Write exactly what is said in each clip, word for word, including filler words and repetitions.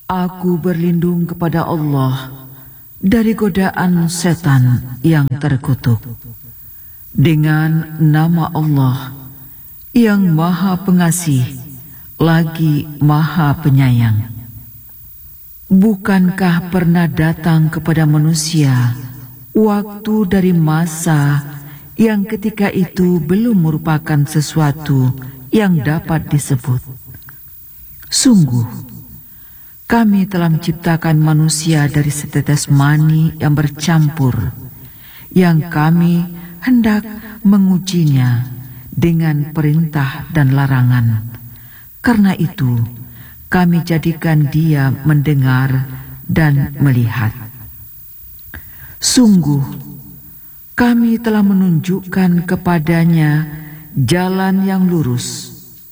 Aku berlindung kepada Allah dari godaan setan yang terkutuk. Dengan nama Allah yang Maha Pengasih lagi Maha Penyayang. Bukankah pernah datang kepada manusia waktu dari masa yang ketika itu belum merupakan sesuatu yang dapat disebut? Sungguh, kami telah menciptakan manusia dari setetes mani yang bercampur, yang kami hendak mengujinya dengan perintah dan larangan. Karena itu, kami jadikan dia mendengar dan melihat. Sungguh, kami telah menunjukkan kepadanya jalan yang lurus.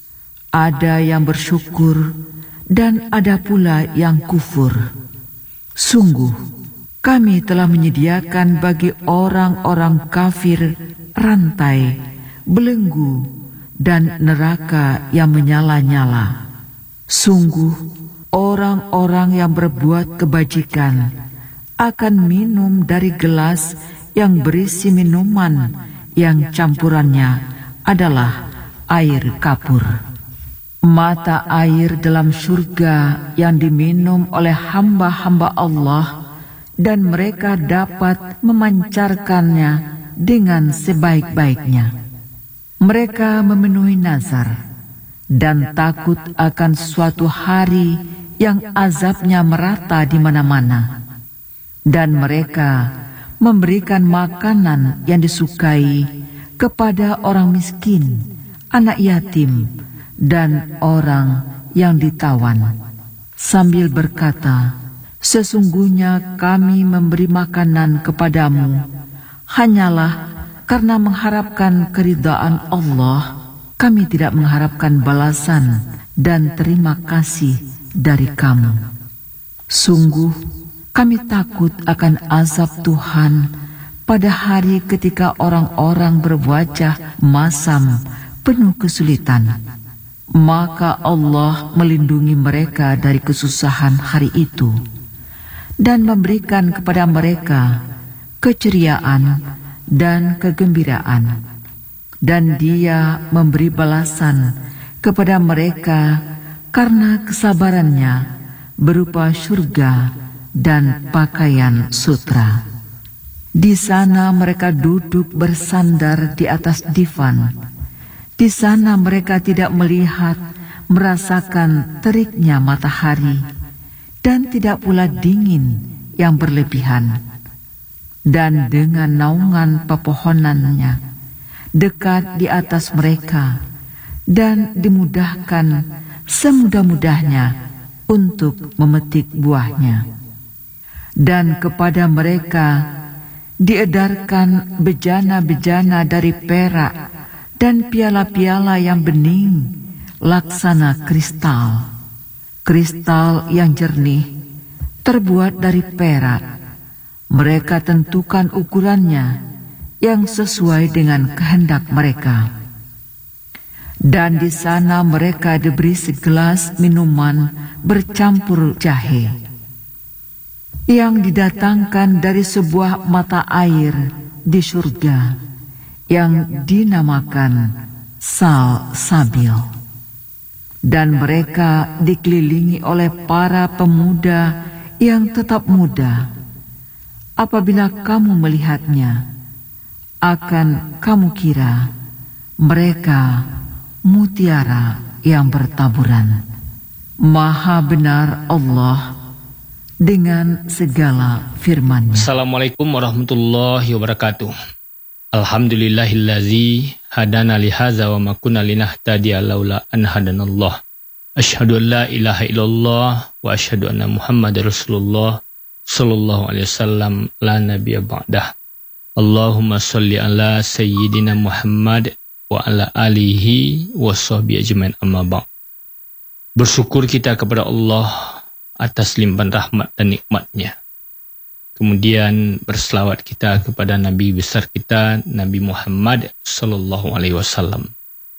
Ada yang bersyukur, dan ada pula yang kufur. Sungguh, kami telah menyediakan bagi orang-orang kafir rantai, belenggu, dan neraka yang menyala-nyala. Sungguh, orang-orang yang berbuat kebajikan akan minum dari gelas yang berisi minuman yang campurannya adalah air kapur. Mata air dalam surga yang diminum oleh hamba-hamba Allah, dan mereka dapat memancarkannya dengan sebaik-baiknya. Mereka memenuhi nazar dan takut akan suatu hari yang azabnya merata di mana-mana. Dan mereka memberikan makanan yang disukai kepada orang miskin, anak yatim, dan orang yang ditawan, sambil berkata, sesungguhnya kami memberi makanan kepadamu hanyalah karena mengharapkan keridhaan Allah. Kami tidak mengharapkan balasan dan terima kasih dari kamu. Sungguh, kami takut akan azab Tuhan pada hari ketika orang-orang berwajah masam penuh kesulitan. Maka Allah melindungi mereka dari kesusahan hari itu dan memberikan kepada mereka keceriaan dan kegembiraan. Dan Dia memberi balasan kepada mereka karena kesabarannya berupa surga dan pakaian sutra. Di sana mereka duduk bersandar di atas divan. Di sana mereka tidak melihat, merasakan teriknya matahari, dan tidak pula dingin yang berlebihan. Dan dengan naungan pepohonannya dekat di atas mereka, dan dimudahkan semudah-mudahnya untuk memetik buahnya. Dan kepada mereka diedarkan bejana-bejana dari perak dan piala-piala yang bening, laksana kristal. Kristal yang jernih, terbuat dari perak. Mereka tentukan ukurannya yang sesuai dengan kehendak mereka. Dan di sana mereka diberi segelas minuman bercampur jahe, yang didatangkan dari sebuah mata air di surga, yang dinamakan Salsabil. Dan mereka dikelilingi oleh para pemuda yang tetap muda. Apabila kamu melihatnya, akan kamu kira mereka mutiara yang bertaburan. Maha benar Allah dengan segala firman-Nya. Assalamualaikum warahmatullahi wabarakatuh. Alhamdulillahillazi hadana lihaza wa ma kunna linahtadiya laula an hadanallah. Asyhadu an la ilaha illallah wa asyhadu anna Muhammadar Rasulullah sallallahu alaihi wasallam la nabiyya ba'dah. Allahumma sholli ala sayyidina Muhammad wa ala alihi wa sahbihi ajmain, amma ba'd. Bersyukur kita kepada Allah atas limpahan rahmat dan nikmat-Nya. Kemudian berselawat kita kepada Nabi besar kita, Nabi Muhammad sallallahu alaihi wasallam.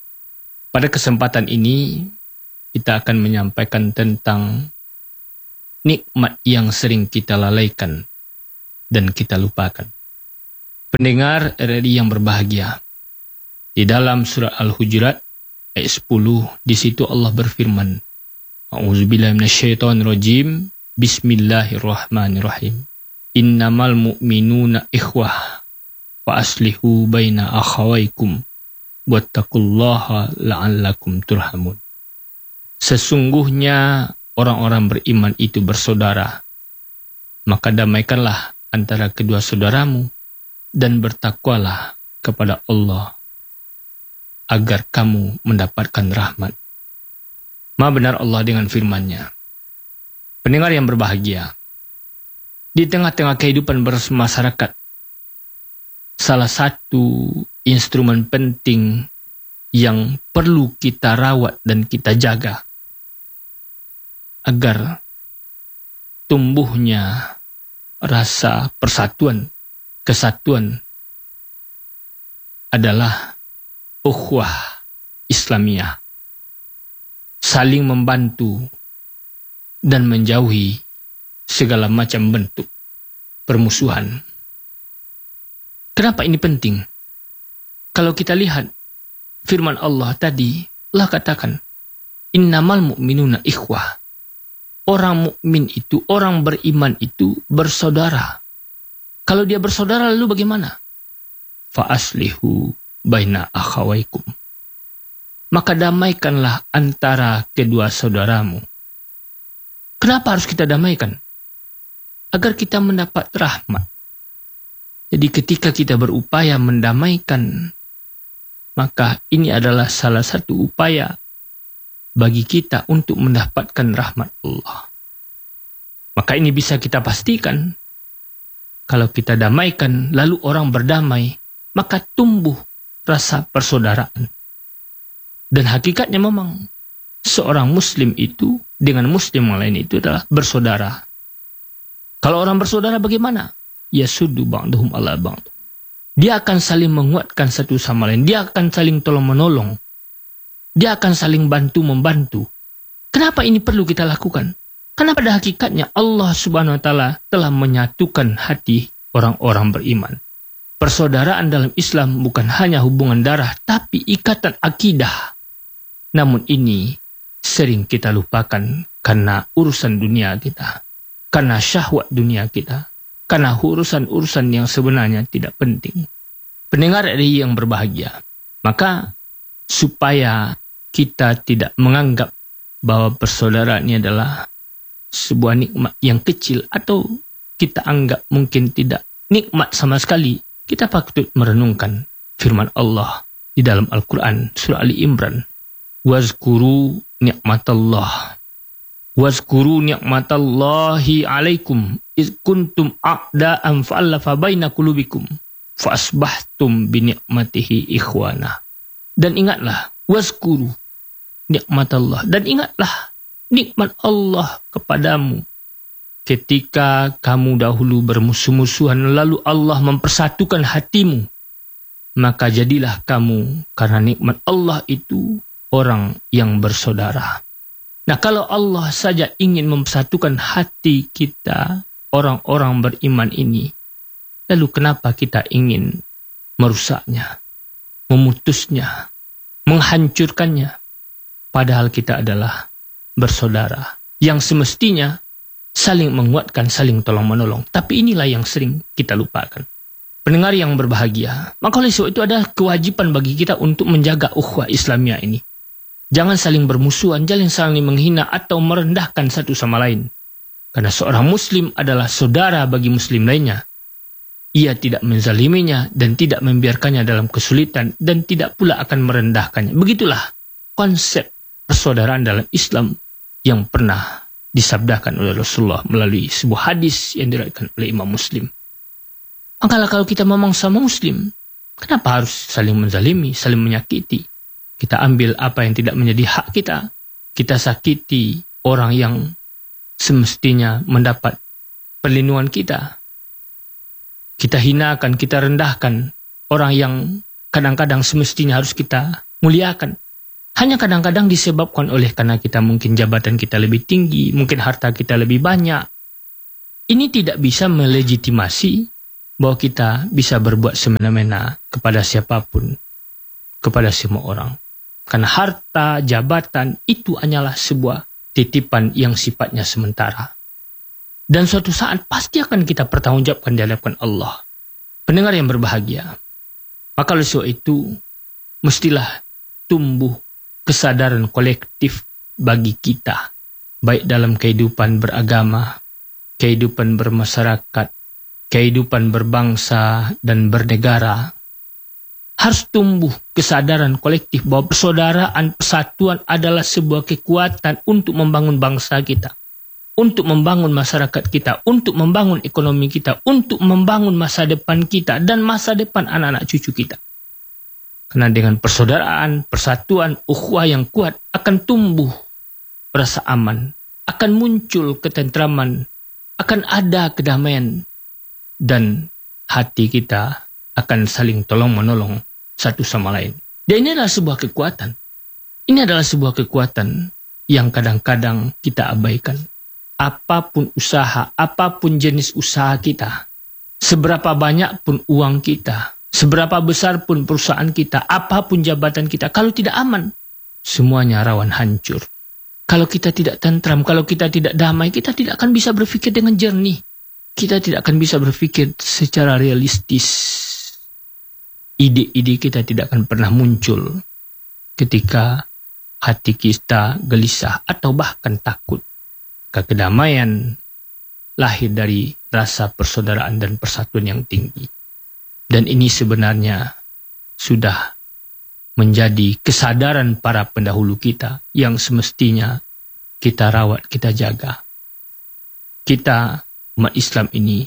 Pada kesempatan ini kita akan menyampaikan tentang nikmat yang sering kita lalaikan dan kita lupakan. Pendengar R R I yang berbahagia, di dalam surah Al-Hujurat ayat sepuluh, di situ Allah berfirman, A'udzubillahi minasyaitonirrajim, Bismillahirrahmanirrahim. Innamal mu'minuna ikhwah wa aslihu baina akhawaikum wattaqullaha la'allakum turhamun. Sesungguhnya orang-orang beriman itu bersaudara, maka damaikanlah antara kedua saudaramu dan bertakwalah kepada Allah agar kamu mendapatkan rahmat. Maha benar Allah dengan firman-Nya. Pendengar yang berbahagia, di tengah-tengah kehidupan bermasyarakat, salah satu instrumen penting yang perlu kita rawat dan kita jaga agar tumbuhnya rasa persatuan, kesatuan adalah ukhuwah Islamiyah. Saling membantu dan menjauhi segala macam bentuk permusuhan. Kenapa ini penting? Kalau kita lihat firman Allah tadi, Allah katakan, innamal mu'minuna ikhwah. Orang mukmin itu, orang beriman itu bersaudara. Kalau dia bersaudara lalu bagaimana? Fa aslihu baina akhawaikum. Maka damaikanlah antara kedua saudaramu. Kenapa harus kita damaikan? Agar kita mendapat rahmat. Jadi ketika kita berupaya mendamaikan, maka ini adalah salah satu upaya bagi kita untuk mendapatkan rahmat Allah. Maka ini bisa kita pastikan, kalau kita damaikan, lalu orang berdamai, maka tumbuh rasa persaudaraan. Dan hakikatnya memang, seorang muslim itu dengan muslim yang lain itu adalah bersaudara. Kalau orang bersaudara bagaimana? Yasuddu ba'duhum ala ba'd. Dia akan saling menguatkan satu sama lain. Dia akan saling tolong-menolong. Dia akan saling bantu-membantu. Kenapa ini perlu kita lakukan? Karena pada hakikatnya Allah Subhanahu wa taala telah menyatukan hati orang-orang beriman. Persaudaraan dalam Islam bukan hanya hubungan darah, tapi ikatan akidah. Namun ini sering kita lupakan karena urusan dunia kita. Karena syahwat dunia kita. Karena urusan-urusan yang sebenarnya tidak penting. Pendengar R R I yang berbahagia, maka supaya kita tidak menganggap bahwa persaudaraan ini adalah sebuah nikmat yang kecil, atau kita anggap mungkin tidak nikmat sama sekali, kita patut merenungkan firman Allah di dalam Al-Quran surah Ali Imran. Wazkuru ni'matallah. Wazkuru ni'matallahi alaikum iz kuntum a'da'an fa'allafa baina qulubikum fa asbahtum bi ni'matihi ikhwana. Dan ingatlah, wazkuru ni'matallah, dan ingatlah nikmat Allah kepadamu ketika kamu dahulu bermusuh-musuhan, lalu Allah mempersatukan hatimu, maka jadilah kamu karena nikmat Allah itu orang yang bersaudara. Nah, kalau Allah saja ingin mempersatukan hati kita, orang-orang beriman ini, lalu kenapa kita ingin merusaknya, memutusnya, menghancurkannya? Padahal kita adalah bersaudara yang semestinya saling menguatkan, saling tolong-menolong. Tapi inilah yang sering kita lupakan. Pendengar yang berbahagia, maka oleh sebab itu adalah kewajiban bagi kita untuk menjaga ukhuwah Islamiyah ini. Jangan saling bermusuhan, jangan saling menghina atau merendahkan satu sama lain. Karena seorang muslim adalah saudara bagi muslim lainnya. Ia tidak menzaliminya dan tidak membiarkannya dalam kesulitan dan tidak pula akan merendahkannya. Begitulah konsep persaudaraan dalam Islam yang pernah disabdakan oleh Rasulullah melalui sebuah hadis yang diriwayatkan oleh Imam Muslim. Maka kalau kita memang sama muslim, kenapa harus saling menzalimi, saling menyakiti? Kita ambil apa yang tidak menjadi hak kita. Kita sakiti orang yang semestinya mendapat perlindungan kita. Kita hinakan, kita rendahkan orang yang kadang-kadang semestinya harus kita muliakan. Hanya kadang-kadang disebabkan oleh karena kita mungkin jabatan kita lebih tinggi, mungkin harta kita lebih banyak. Ini tidak bisa melegitimasi bahwa kita bisa berbuat semena-mena kepada siapapun, kepada semua orang. Karena harta, jabatan itu hanyalah sebuah titipan yang sifatnya sementara. Dan suatu saat pasti akan kita pertanggungjawabkan di hadapan Allah. Pendengar yang berbahagia, maka oleh sebab itu mestilah tumbuh kesadaran kolektif bagi kita, baik dalam kehidupan beragama, kehidupan bermasyarakat, kehidupan berbangsa dan bernegara. Harus tumbuh kesadaran kolektif bahwa persaudaraan, persatuan adalah sebuah kekuatan untuk membangun bangsa kita, untuk membangun masyarakat kita, untuk membangun ekonomi kita, untuk membangun masa depan kita dan masa depan anak-anak cucu kita. Karena dengan persaudaraan, persatuan, ukhuwah yang kuat akan tumbuh rasa aman, akan muncul ketentraman, akan ada kedamaian, dan hati kita akan saling tolong-menolong satu sama lain. Dan ini adalah sebuah kekuatan. Ini adalah sebuah kekuatan yang kadang-kadang kita abaikan. Apapun usaha, apapun jenis usaha kita, seberapa banyak pun uang kita, seberapa besar pun perusahaan kita, apapun jabatan kita, kalau tidak aman, semuanya rawan hancur. Kalau kita tidak tentram, kalau kita tidak damai, kita tidak akan bisa berpikir dengan jernih. Kita tidak akan bisa berpikir secara realistis. Ide-ide kita tidak akan pernah muncul ketika hati kita gelisah atau bahkan takut. Kedamaian lahir dari rasa persaudaraan dan persatuan yang tinggi. Dan ini sebenarnya sudah menjadi kesadaran para pendahulu kita yang semestinya kita rawat, kita jaga. Kita, umat Islam ini,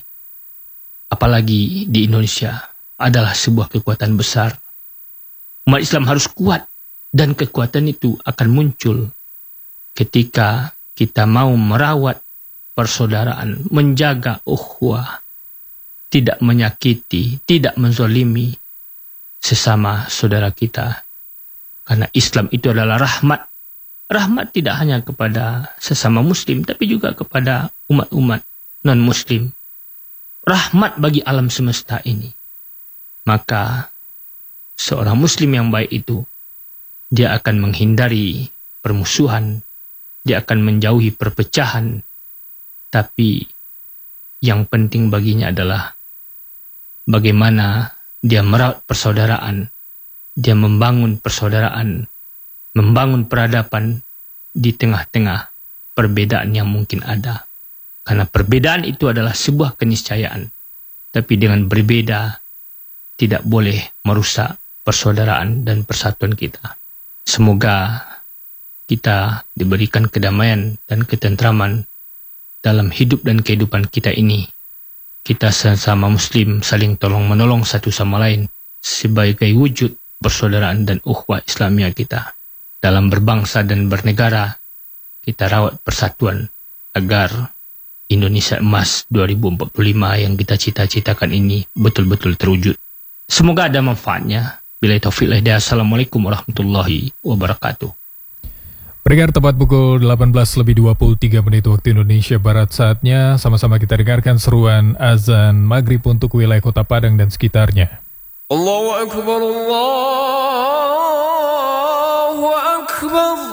apalagi di Indonesia, adalah sebuah kekuatan besar. Umat Islam harus kuat, dan kekuatan itu akan muncul ketika kita mau merawat persaudaraan, menjaga ukhuwah, tidak menyakiti, tidak menzalimi sesama saudara kita. Karena Islam itu adalah rahmat. Rahmat tidak hanya kepada sesama muslim, tapi juga kepada umat-umat non-muslim. Rahmat bagi alam semesta ini. Maka seorang muslim yang baik itu, dia akan menghindari permusuhan, dia akan menjauhi perpecahan, tapi yang penting baginya adalah bagaimana dia merawat persaudaraan, dia membangun persaudaraan, membangun peradaban di tengah-tengah perbedaan yang mungkin ada. Karena perbedaan itu adalah sebuah keniscayaan, tapi dengan berbeda tidak boleh merusak persaudaraan dan persatuan kita. Semoga kita diberikan kedamaian dan ketentraman dalam hidup dan kehidupan kita ini. Kita sesama muslim saling tolong-menolong satu sama lain sebagai wujud persaudaraan dan ukhuwah Islamiyah kita. Dalam berbangsa dan bernegara, kita rawat persatuan agar Indonesia Emas dua ribu empat puluh lima yang kita cita-citakan ini betul-betul terwujud. Semoga ada manfaatnya. Bila taufiq wal hidayah. Assalamualaikum warahmatullahi wabarakatuh. Pendengar, tepat pukul delapan belas lebih dua puluh tiga menit waktu Indonesia Barat, saatnya sama-sama kita dengarkan seruan azan maghrib untuk wilayah Kota Padang dan sekitarnya. Allahu Akbar, Allahu Akbar.